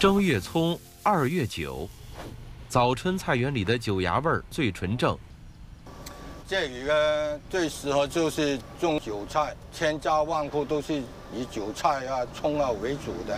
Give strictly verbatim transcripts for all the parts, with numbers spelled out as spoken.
正月葱，二月韭，早春菜园里的韭芽味儿最纯正。 这里呢，最适合就是种韭菜，千家万户都是以韭菜啊、葱啊为主的。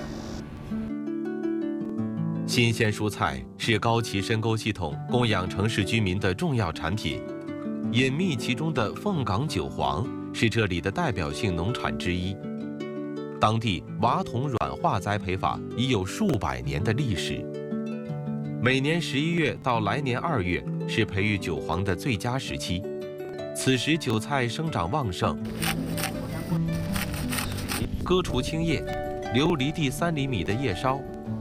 新鲜蔬菜是高崎深沟系统供养城市居民的重要产品，隐秘其中的凤岗韭黄是这里的代表性农产之一。当地瓦桶软化栽培法已有数百年的历史。每年十一月到来年二月是培育韭黄的最佳时期，此时韭菜生长旺盛。割除青叶，留离地三厘米的叶梢。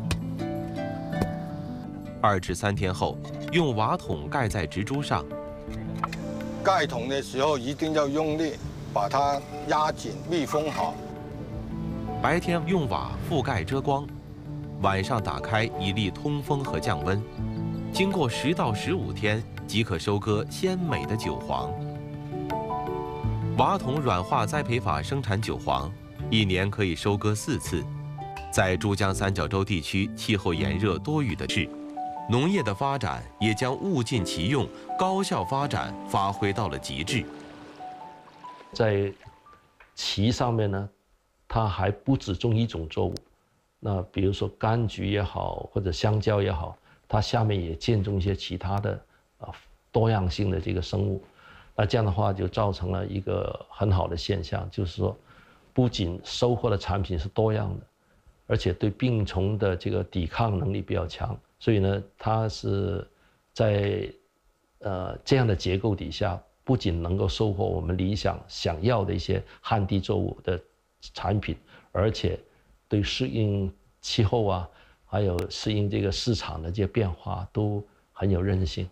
二至三天后，用瓦桶盖在植株上。 盖桶的时候一定要用力，把它压紧、密封好。 白天用瓦覆盖遮光，晚上打开以利通风和降温。经过十到十五天，即可收割鲜美的韭黄。瓦桶软化栽培法生产韭黄，一年可以收割四次。在珠江三角洲地区气候炎热多雨的市，农业的发展也将物尽其用、高效发展发挥到了极致。 在畦上面呢，它还不只种一种作物，那比如说柑橘也好，或者香蕉也好，它下面也间种一些其他的啊多样性的这个生物。那这样的话就造成了一个很好的现象，就是说，不仅收获的产品是多样的，而且对病虫的这个抵抗能力比较强。所以呢，它是在呃这样的结构底下，不仅能够收获我们理想想要的一些旱地作物的产品，而且对适应气候啊，还有适应这个市场的这些变化都很有韧性。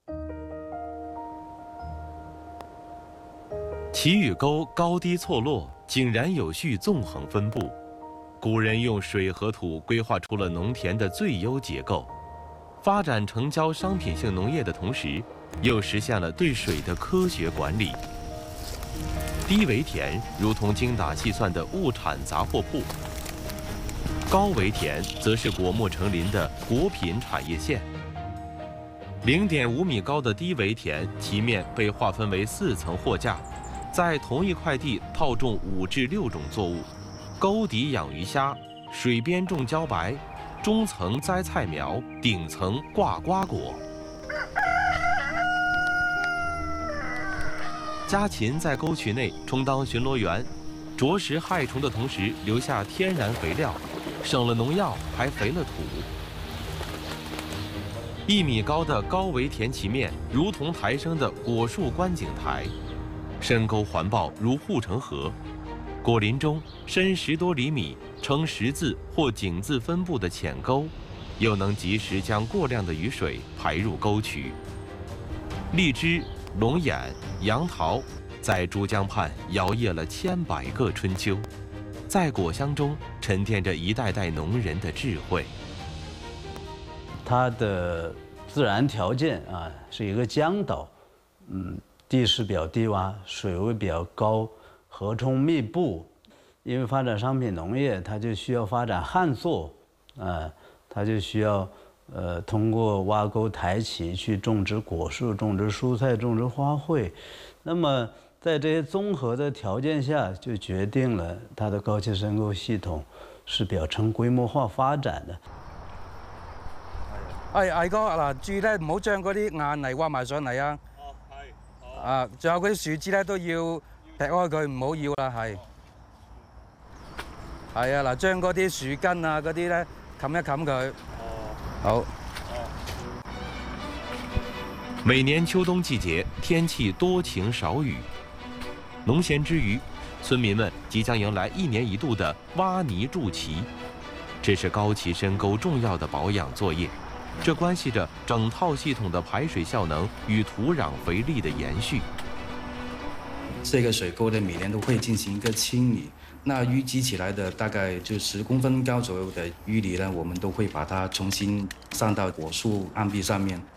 畦与沟高低错落，井然有序，纵横分布。古人用水和土规划出了农田的最优结构，发展成交商品性农业的同时，又实现了对水的科学管理。低围田如同精打细算的物产杂货铺，高围田则是果木成林的果品产业线。零点五米高的低围田，其面被划分为四层货架，在同一块地套种五至六种作物，沟底养鱼虾，水边种茭白，中层栽菜苗，顶层挂瓜果。家禽在沟渠内充当巡逻员，啄食害虫的同时留下天然肥料，省了农药，还肥了土。一米高的高围田其面如同抬升的果树观景台，深沟环抱如护城河。果林中深十多厘米、呈十字或井字分布的浅沟，又能及时将过量的雨水排入沟渠。荔枝、龙眼、杨桃在珠江畔摇曳了千百个春秋，在果香中沉淀着一代代农人的智慧。 它的自然条件啊是一个江岛，嗯，地势比较低洼，水位比较高，河冲密布。因为发展商品农业，它就需要发展旱作，啊，它就需要呃通过挖沟抬起去种植果树、种植蔬菜、种植花卉。那么在这些综合的条件下，就决定了它的高级深沟系统是比較呈規模化發展嘅。 係毅哥嗱，注意咧唔好將嗰啲硬泥挖埋上嚟啊！哦，係。啊，仲有嗰啲樹枝咧都要劈開佢，唔好要啦，係。係啊，嗱，將嗰啲樹根啊嗰啲咧冚一冚佢。哦。好。 每年秋冬季节，天气多晴少雨，农闲之余，村民们即将迎来一年一度的挖泥筑畦，这是高崎深沟重要的保养作业，这关系着整套系统的排水效能与土壤肥力的延续。 这个水沟的每年都会进行一个清理，那淤积起来的大概就十公分高左右的淤泥呢，我们都会把它重新上到果树岸壁上面。